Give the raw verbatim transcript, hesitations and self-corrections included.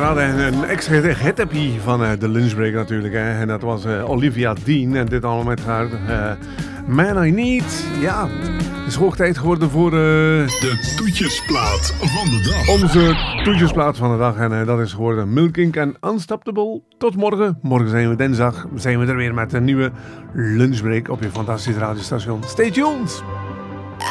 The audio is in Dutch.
uiteraard een extra hit van uh, de lunchbreak natuurlijk. Hè. En dat was uh, Olivia Dean. En dit allemaal met haar uh, Man I Need. Ja, het is hoog tijd geworden voor... Uh, de toetjesplaat van de dag. Onze toetjesplaat van de dag. En uh, dat is geworden Milk Inc en Unstoppable. Tot morgen. Morgen zijn we dinsdag. Zijn we er weer met een nieuwe lunchbreak op je fantastische radiostation. Stay tuned!